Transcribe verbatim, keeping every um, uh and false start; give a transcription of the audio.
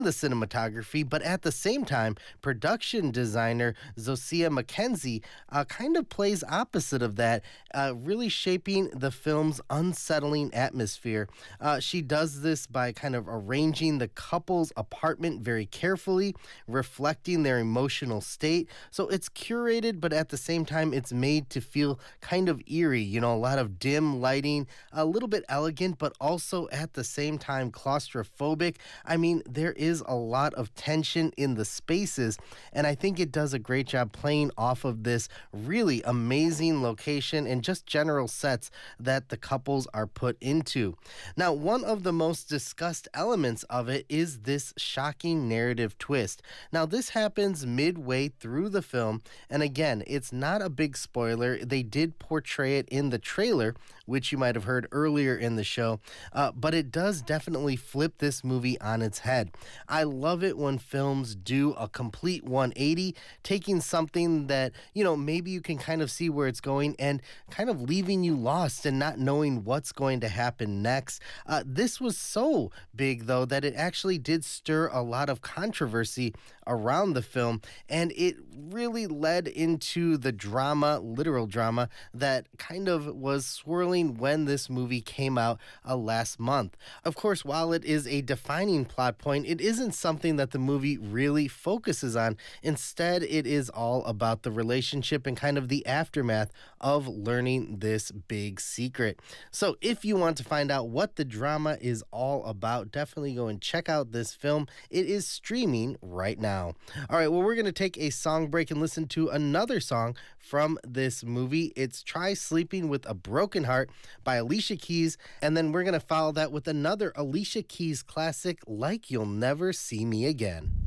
the cinematography, but at the same time, production designer Zosia Mackenzie uh, kind of plays opposite of that, uh, really shaping the film's unsettling atmosphere. Uh, she does this by kind of arranging the couple's apartment very carefully, reflecting their emotional state. So it's curated, but at the same time, it's made to feel kind of eerie. You know, a lot of dim lighting, a little bit elegant, but also at the same time claustrophobic. I mean, there is a lot of tension in the spaces, and I think it does a great job playing off of this really amazing location and just general sets that the couples are put into. Now, one of the most discussed elements of it is this shocking narrative twist. Now, this happens midway through the film, and again, it's not a big spoiler. They did portray it in the trailer, which you might have heard earlier in the show, uh, but it does definitely flip this movie on its head. I love it when films do a complete one eighty, taking something that, you know, maybe you can kind of see where it's going and kind of leaving you lost and not knowing what's going to happen next. Uh, this was so big, though, that it actually did stir a lot of controversy around the film, and it really led into the drama, literal drama, that kind of was swirling when this movie came out uh, last month. Of course, while it is a defining plot point, it isn't something that the movie really focuses on. Instead, it is all about the relationship and kind of the aftermath of learning this big secret. So if you want to find out what the drama is all about, definitely go and check out this film. It is streaming right now. All right, well, we're going to take a song break and listen to another song from this movie. It's Try Sleeping with a Broken Heart by Alicia Keys, and then we're going to follow that with another Alicia Keys classic, Like You'll Never See Me Again.